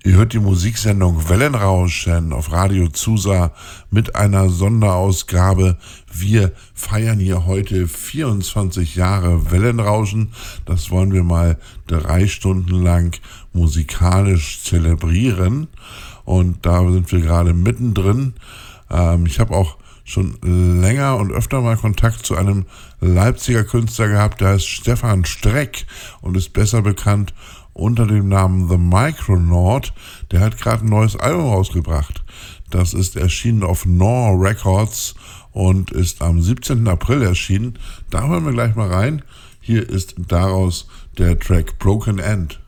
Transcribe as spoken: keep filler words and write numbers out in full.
Ihr hört die Musiksendung Wellenrauschen auf Radio Zusa mit einer Sonderausgabe. Wir feiern hier heute vierundzwanzig Jahre Wellenrauschen. Das wollen wir mal drei Stunden lang musikalisch zelebrieren. Und da sind wir gerade mittendrin. Ähm, ich habe auch schon länger und öfter mal Kontakt zu einem Leipziger Künstler gehabt, der heißt Stefan Streck und ist besser bekannt unter dem Namen The Micronaut. Der hat gerade ein neues Album rausgebracht. Das ist erschienen auf Nor Records und ist am siebzehnten April erschienen. Da hören wir gleich mal rein. Hier ist daraus der Track Broken End.